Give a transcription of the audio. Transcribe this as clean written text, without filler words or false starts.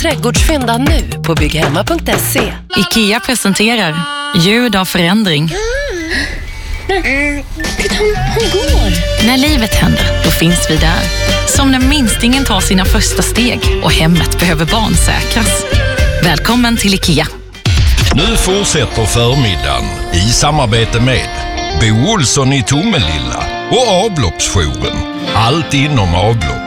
trädgårdsfynda nu på bygghemma.se. IKEA presenterar ljud av förändring. Hon går. När livet händer, då finns vi där. Som när minstingen tar sina första steg och hemmet behöver barnsäkras. Välkommen till IKEA. Nu fortsätter förmiddagen i samarbete med Bo Olsson i Tomelilla och avloppsjouren. Allt inom avlopp.